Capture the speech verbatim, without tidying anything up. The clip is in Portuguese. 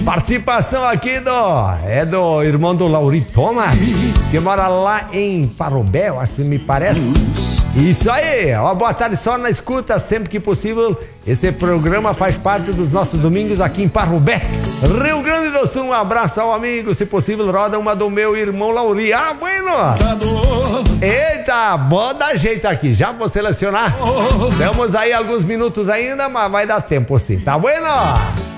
Participação aqui do é do irmão do Lauri Thomas, que mora lá em Parobé, assim me parece. Isso aí, ó, boa tarde, só na escuta, sempre que possível. Esse programa faz parte dos nossos domingos aqui em Parobé, Rio Grande do Sul. Um abraço ao amigo, se possível, roda uma do meu irmão Lauri. Ah, bueno! Eita, vou dar jeito aqui, já vou selecionar. Temos aí alguns minutos ainda, mas vai dar tempo sim, tá bueno?